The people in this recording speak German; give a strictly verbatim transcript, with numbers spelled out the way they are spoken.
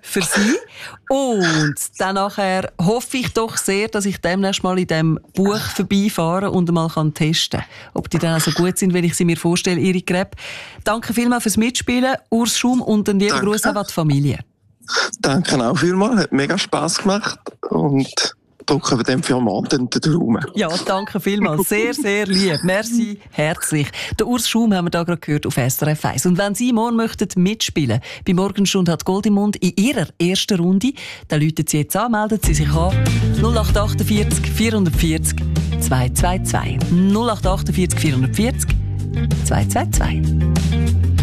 für Sie. Und dann nachher hoffe ich doch sehr, dass ich demnächst mal in diesem Buch vorbeifahre und mal testen kann, ob die dann auch so gut sind, wenn ich sie mir vorstelle, Ihre Gräbe. Danke vielmals fürs Mitspielen, Urs Schaum, und einen lieben Gruß an die Familie. Danke auch vielmals, hat mega Spass gemacht und drücken wir dem für am Abend den Daumen. Ja, danke vielmals. Sehr, sehr lieb. Merci, herzlich. Der Urs Schaum haben wir da gerade gehört auf S R F eins. Und wenn Sie morgen möchten mitspielen, bei Morgenstunde hat Gold im Mund in Ihrer ersten Runde, dann rufen Sie jetzt an, melden Sie sich an. null acht achtundvierzig vierundvierzig zwei zwei zwei. null acht achtundvierzig vierundvierzig zwei zwei zwei.